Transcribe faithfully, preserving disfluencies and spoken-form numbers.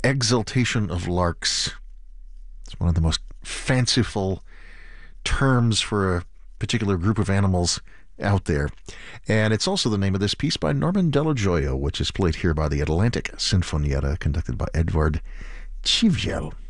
exultation of larks. It's one of the most fanciful terms for a particular group of animals out there. And it's also the name of this piece by Norman Della Gioia, which is played here by the Atlantic Sinfonietta, conducted by Edvard Chivjel.